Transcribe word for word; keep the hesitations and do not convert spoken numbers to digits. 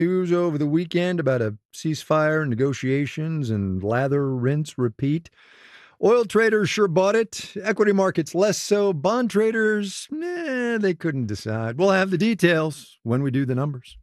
news over the weekend about a ceasefire, negotiations, and lather, rinse, repeat. Oil traders sure bought it. Equity markets less so. Bond traders, eh, they couldn't decide. We'll have the details when we do the numbers.